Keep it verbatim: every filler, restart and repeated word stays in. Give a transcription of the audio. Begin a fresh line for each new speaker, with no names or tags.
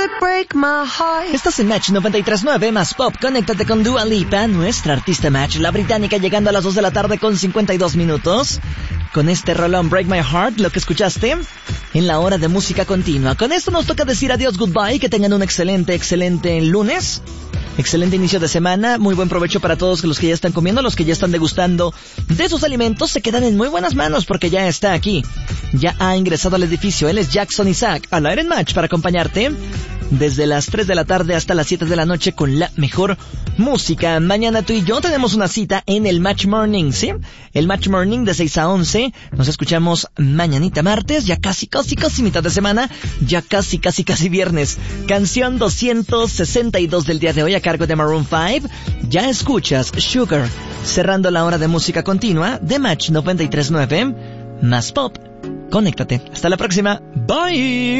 could break my heart.
Estás en Match noventa y tres punto nueve más Pop. Conéctate con Dua Lipa, nuestra artista Match, la británica, llegando a las dos de la tarde con cincuenta y dos minutos. Con este rolón Break My Heart, lo que escuchaste en la hora de música continua. Con esto nos toca decir adiós, goodbye, que tengan un excelente, excelente lunes. Excelente inicio de semana, muy buen provecho para todos los que ya están comiendo, los que ya están degustando de sus alimentos, se quedan en muy buenas manos porque ya está aquí, ya ha ingresado al edificio. Él es Jackson Isaac, al aire en Match para acompañarte desde las tres de la tarde hasta las siete de la noche con la mejor música. Mañana tú y yo tenemos una cita en el Match Morning, ¿sí? El Match Morning de seis a once, nos escuchamos mañanita martes, ya casi, casi, casi mitad de semana, ya casi, casi, casi viernes. Canción doscientos sesenta y dos del día de hoy a cargo de Maroon cinco, ya escuchas Sugar, cerrando la hora de música continua de Match noventa y tres punto nueve, más Pop. Conéctate, hasta la próxima, bye.